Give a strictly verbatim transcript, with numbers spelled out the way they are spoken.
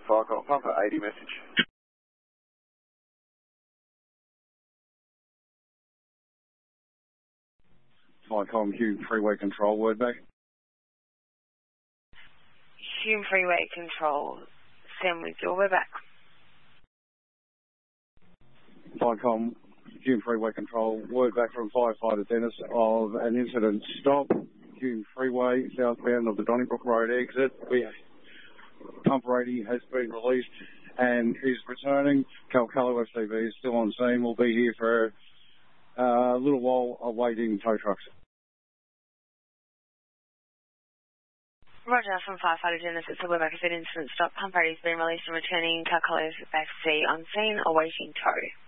Falcon, Papa eighty message. Falcon, Hume Freeway Control, word back. Hume Freeway Control, Sam with your word back. Falcon, Hume Freeway Control, word back from firefighter Dennis of an incident stop, Hume Freeway, southbound of the Donnybrook Road exit. We Pump eighty has been released and is returning. Calcalo F C V is still on scene. We'll be here for a little while awaiting tow trucks. Roger, from firefighter Dennis, it's a word back of an incident stop. Pump eighty has been released and returning. Calcalo F C on scene awaiting tow.